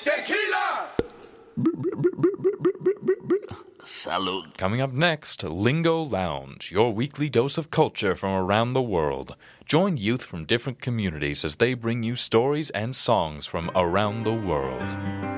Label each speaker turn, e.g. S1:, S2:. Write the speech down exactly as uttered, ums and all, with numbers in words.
S1: Tequila!
S2: Salud.
S3: Coming up next, Lingo Lounge, your weekly dose of culture from around the world. Join youth from different communities as they bring you stories and songs from around the world.